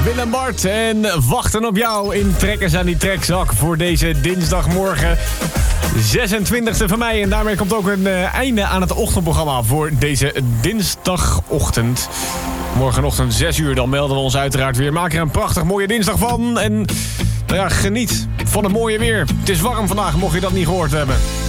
Willem Bart en wachten op jou in Trekkers aan die Trekzak voor deze dinsdagmorgen 26e van mei. En daarmee komt ook een einde aan het ochtendprogramma voor deze dinsdagochtend. Morgenochtend 6 uur, dan melden we ons uiteraard weer. Maak er een prachtig mooie dinsdag van en geniet van het mooie weer. Het is warm vandaag, mocht je dat niet gehoord hebben.